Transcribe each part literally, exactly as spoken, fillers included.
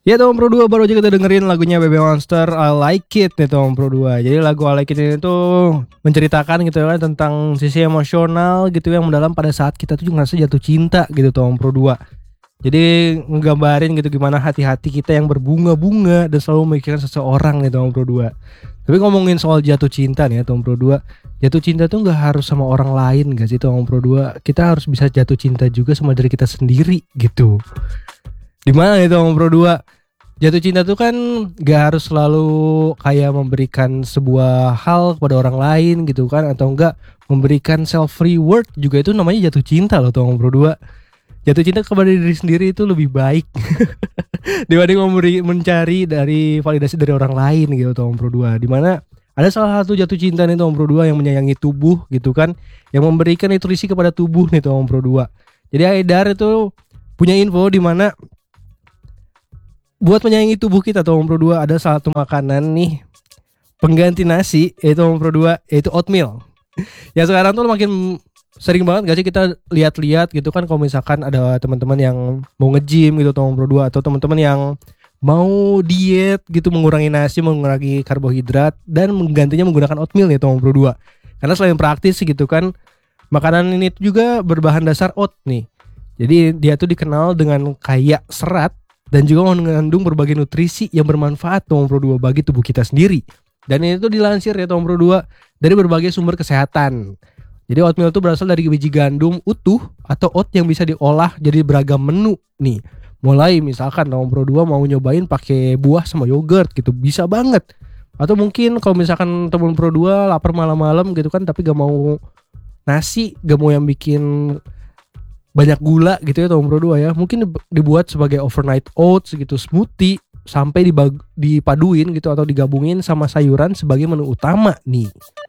Ya Tom Pro dua baru aja kita dengerin lagunya B B Monster I Like It nih Tom Pro dua. Jadi lagu I Like It ini tuh menceritakan gitu kan tentang sisi emosional gitu yang mendalam pada saat kita tuh ngerasa jatuh cinta gitu Tom Pro dua. Jadi ngegambarin gitu gimana hati-hati kita yang berbunga-bunga dan selalu memikirkan seseorang nih Tom Pro dua. Tapi ngomongin soal jatuh cinta nih ya Tom Pro dua, jatuh cinta tuh gak harus sama orang lain gak sih Tom Pro dua. Kita harus bisa jatuh cinta juga sama diri kita sendiri gitu. Dimana nih Tom Pro dua, jatuh cinta tuh kan gak harus selalu kayak memberikan sebuah hal kepada orang lain gitu kan, atau enggak memberikan self reward juga itu namanya jatuh cinta loh Tom Pro dua. Jatuh cinta kepada diri sendiri itu lebih baik dibanding memberi, mencari dari validasi dari orang lain gitu Tom Pro dua. Dimana ada salah satu jatuh cinta nih Tom Pro dua yang menyayangi tubuh gitu kan, yang memberikan nutrisi kepada tubuh nih Tom Pro dua. Jadi Aidar itu punya info di mana buat menyayangi tubuh kita Tom Pro dua ada salah satu makanan nih pengganti nasi yaitu Tom Pro dua, yaitu oatmeal. Ya sekarang tuh makin sering banget gak sih kita lihat-lihat gitu kan, kalau misalkan ada teman-teman yang mau nge-gym gitu Tom Pro dua, atau teman-teman yang mau diet gitu, mengurangi nasi, mengurangi karbohidrat dan menggantinya menggunakan oatmeal nih Tom Pro dua. Karena selain praktis gitu kan, makanan ini juga berbahan dasar oat nih. Jadi dia tuh dikenal dengan kaya serat dan juga mengandung berbagai nutrisi yang bermanfaat Tom Pro dua bagi tubuh kita sendiri. Dan ini tuh dilansir ya Tom Pro dua dari berbagai sumber kesehatan. Jadi oatmeal itu berasal dari biji gandum utuh atau oat yang bisa diolah jadi beragam menu nih. Mulai misalkan Tom Pro dua mau nyobain pakai buah sama yogurt gitu, bisa banget. Atau mungkin kalau misalkan temen Pro dua lapar malam-malam gitu kan, tapi gak mau nasi, gak mau yang bikin banyak gula gitu ya Tom Pro dua ya, mungkin dibuat sebagai overnight oats gitu, smoothie, sampai dibag- dipaduin gitu atau digabungin sama sayuran sebagai menu utama nih.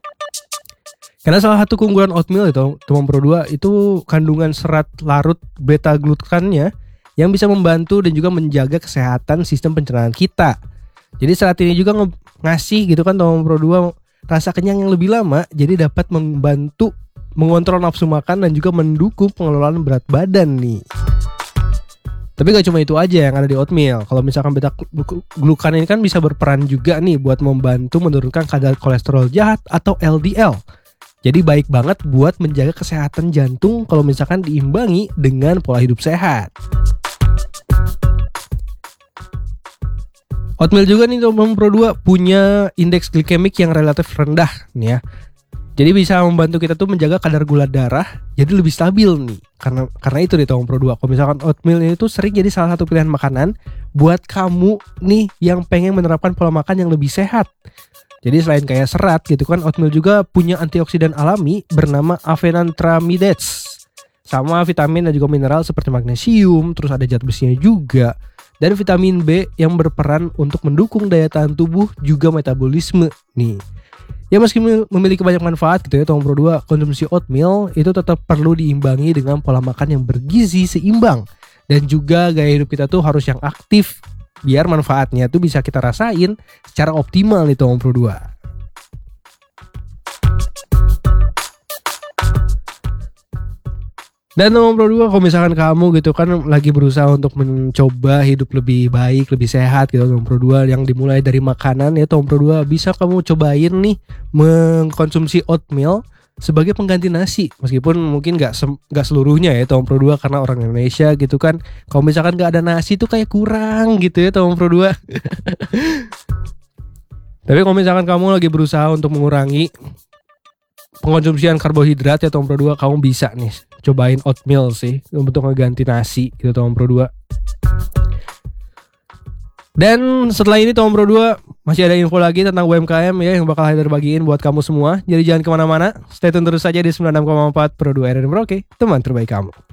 Karena salah satu keunggulan oatmeal itu Tom Pro dua itu kandungan serat larut beta glukannya yang bisa membantu dan juga menjaga kesehatan sistem pencernaan kita. Jadi serat ini juga nge- ngasih gitu kan Tom Pro dua rasa kenyang yang lebih lama, jadi dapat membantu mengontrol nafsu makan dan juga mendukung pengelolaan berat badan nih. Tapi gak cuma itu aja yang ada di oatmeal. Kalau misalkan beta glukan ini kan bisa berperan juga nih buat membantu menurunkan kadar kolesterol jahat atau L D L. Jadi baik banget buat menjaga kesehatan jantung kalau misalkan diimbangi dengan pola hidup sehat. Oatmeal juga nih Tom Pro dua punya indeks glikemik yang relatif rendah nih ya. Jadi bisa membantu kita tuh menjaga kadar gula darah jadi lebih stabil nih. Karena karena itu nih Tom Pro dua. Kalau misalkan oatmeal ini tuh sering jadi salah satu pilihan makanan buat kamu nih yang pengen menerapkan pola makan yang lebih sehat. Jadi selain kayak serat gitu kan, oatmeal juga punya antioksidan alami bernama avenanthramidates. Sama vitamin dan juga mineral seperti magnesium, terus ada zat besinya juga. Dan vitamin B yang berperan untuk mendukung daya tahan tubuh juga metabolisme nih. Ya meski memiliki banyak manfaat gitu ya Tom Pro dua, konsumsi oatmeal itu tetap perlu diimbangi dengan pola makan yang bergizi seimbang. Dan juga gaya hidup kita tuh harus yang aktif, biar manfaatnya tuh bisa kita rasain secara optimal nih Tom Pro dua. Dan Tom Pro dua, kalau misalkan kamu gitu kan lagi berusaha untuk mencoba hidup lebih baik, lebih sehat gitu Tom Pro dua, yang dimulai dari makanan ya Tom Pro dua, bisa kamu cobain nih mengkonsumsi oatmeal sebagai pengganti nasi. Meskipun mungkin gak, se- gak seluruhnya ya Tom Pro dua, karena orang Indonesia gitu kan, kalau misalkan gak ada nasi tuh kayak kurang gitu ya Tom Pro dua. Tapi kalau misalkan kamu lagi berusaha untuk mengurangi pengkonsumsian karbohidrat ya Tom Pro dua, kamu bisa nih cobain oatmeal sih untuk ngeganti nasi gitu Tom Pro dua. Dan setelah ini Tom Pro dua masih ada info lagi tentang U M K M ya yang bakal Haidar bagiin buat kamu semua. Jadi jangan kemana-mana, stay tune terus saja di sembilan puluh enam koma empat Pro dua R R Merauke, teman terbaik kamu.